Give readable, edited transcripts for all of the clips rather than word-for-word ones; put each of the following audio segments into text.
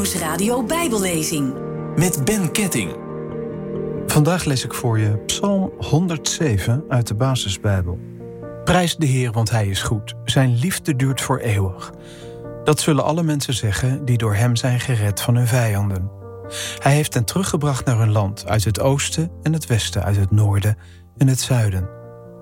Nieuwsradio Bijbellezing. Met Ben Ketting. Vandaag lees ik voor je Psalm 107 uit de Basisbijbel. Prijs de Heer, want Hij is goed. Zijn liefde duurt voor eeuwig. Dat zullen alle mensen zeggen die door Hem zijn gered van hun vijanden. Hij heeft hen teruggebracht naar hun land, uit het oosten en het westen, uit het noorden en het zuiden.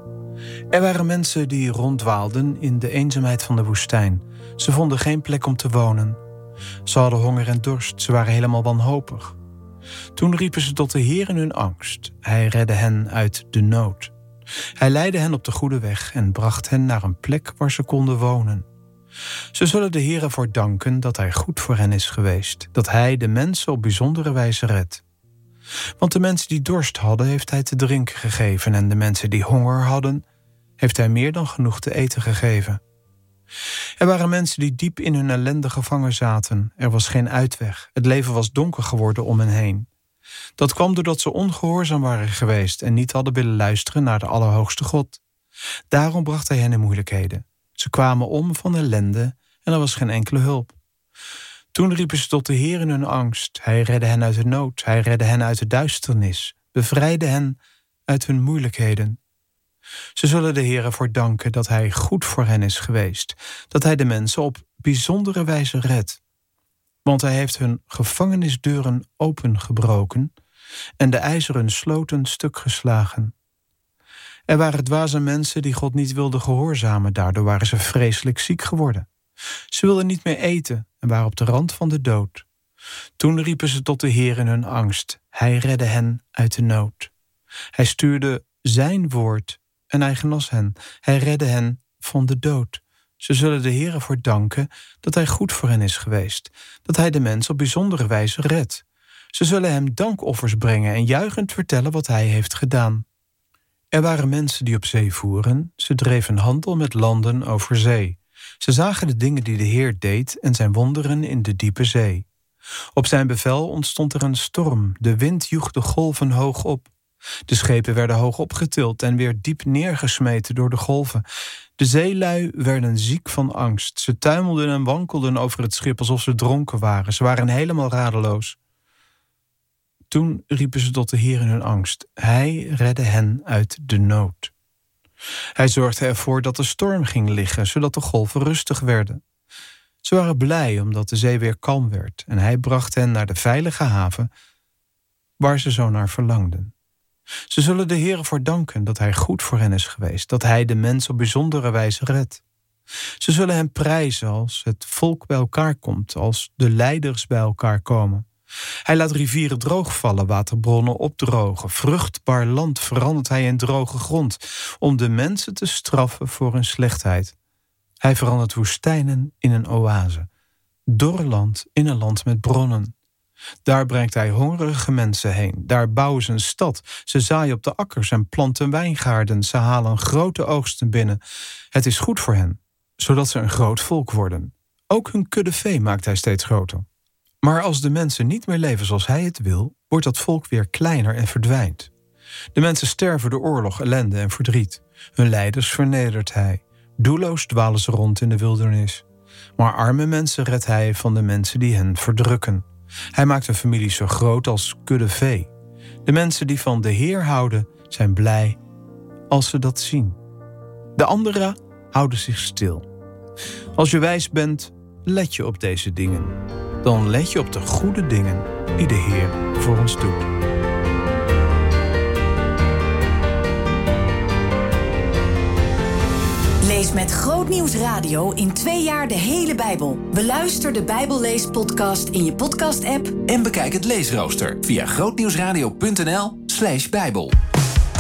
Er waren mensen die rondwaalden in de eenzaamheid van de woestijn. Ze vonden geen plek om te wonen. Ze hadden honger en dorst, ze waren helemaal wanhopig. Toen riepen ze tot de Heer in hun angst. Hij redde hen uit de nood. Hij leidde hen op de goede weg en bracht hen naar een plek waar ze konden wonen. Ze zullen de Heer ervoor danken dat Hij goed voor hen is geweest, dat Hij de mensen op bijzondere wijze redt. Want de mensen die dorst hadden, heeft Hij te drinken gegeven, en de mensen die honger hadden, heeft Hij meer dan genoeg te eten gegeven. Er waren mensen die diep in hun ellende gevangen zaten. Er was geen uitweg. Het leven was donker geworden om hen heen. Dat kwam doordat ze ongehoorzaam waren geweest en niet hadden willen luisteren naar de Allerhoogste God. Daarom bracht Hij hen in moeilijkheden. Ze kwamen om van ellende en er was geen enkele hulp. Toen riepen ze tot de Heer in hun angst. Hij redde hen uit de nood. Hij redde hen uit de duisternis. Bevrijdde hen uit hun moeilijkheden. Ze zullen de Heer ervoor danken dat Hij goed voor hen is geweest. Dat Hij de mensen op bijzondere wijze redt. Want Hij heeft hun gevangenisdeuren opengebroken en de ijzeren sloten stuk geslagen. Er waren dwaze mensen die God niet wilden gehoorzamen. Daardoor waren ze vreselijk ziek geworden. Ze wilden niet meer eten en waren op de rand van de dood. Toen riepen ze tot de Heer in hun angst. Hij redde hen uit de nood. Hij stuurde zijn woord en Hij genas hen. Hij redde hen van de dood. Ze zullen de Heer ervoor danken dat Hij goed voor hen is geweest. Dat Hij de mensen op bijzondere wijze redt. Ze zullen Hem dankoffers brengen en juichend vertellen wat Hij heeft gedaan. Er waren mensen die op zee voeren. Ze dreven handel met landen over zee. Ze zagen de dingen die de Heer deed en zijn wonderen in de diepe zee. Op zijn bevel ontstond er een storm. De wind joeg de golven hoog op. De schepen werden hoog opgetild en weer diep neergesmeten door de golven. De zeelui werden ziek van angst. Ze tuimelden en wankelden over het schip alsof ze dronken waren. Ze waren helemaal radeloos. Toen riepen ze tot de Heer in hun angst. Hij redde hen uit de nood. Hij zorgde ervoor dat de storm ging liggen, zodat de golven rustig werden. Ze waren blij omdat de zee weer kalm werd en Hij bracht hen naar de veilige haven waar ze zo naar verlangden. Ze zullen de Heer ervoor danken dat Hij goed voor hen is geweest, dat Hij de mens op bijzondere wijze redt. Ze zullen Hem prijzen als het volk bij elkaar komt, als de leiders bij elkaar komen. Hij laat rivieren droogvallen, waterbronnen opdrogen. Vruchtbaar land verandert Hij in droge grond, om de mensen te straffen voor hun slechtheid. Hij verandert woestijnen in een oase, dorre land in een land met bronnen. Daar brengt Hij hongerige mensen heen. Daar bouwen ze een stad. Ze zaaien op de akkers en planten wijngaarden. Ze halen grote oogsten binnen. Het is goed voor hen, zodat ze een groot volk worden. Ook hun kudde vee maakt Hij steeds groter. Maar als de mensen niet meer leven zoals Hij het wil, wordt dat volk weer kleiner en verdwijnt. De mensen sterven door oorlog, ellende en verdriet. Hun leiders vernedert Hij. Doelloos dwalen ze rond in de wildernis. Maar arme mensen redt Hij van de mensen die hen verdrukken. Hij maakt hun familie zo groot als kudde vee. De mensen die van de Heer houden, zijn blij als ze dat zien. De anderen houden zich stil. Als je wijs bent, let je op deze dingen. Dan let je op de goede dingen die de Heer voor ons doet. Lees met Groot Nieuws Radio in 2 jaar de hele Bijbel. Beluister de Bijbelleespodcast in je podcast-app. En bekijk het leesrooster via grootnieuwsradio.nl/Bijbel.